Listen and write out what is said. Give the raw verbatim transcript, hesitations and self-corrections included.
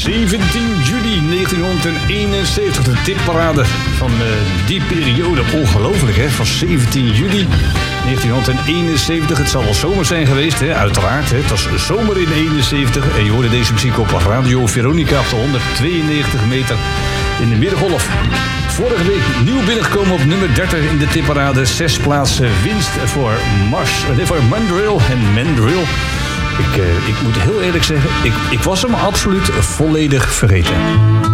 zeventien juli negentienhonderdeenenzeventig, de tipparade van uh, die periode. Ongelooflijk, hè? Van zeventien juli negentienhonderdeenenzeventig. Het zal wel zomer zijn geweest, hè? Uiteraard. Hè? Het was zomer in eenenzeventig. En je hoorde deze muziek op Radio Veronica op de honderdtweeënnegentig meter in de middengolf. Vorige week nieuw binnengekomen op nummer dertig in de tipparade. Zes plaatsen winst voor Mars, nee, voor Mandrill en Mandrill. Ik, uh, ik moet heel eerlijk zeggen, ik, ik was hem absoluut volledig vergeten.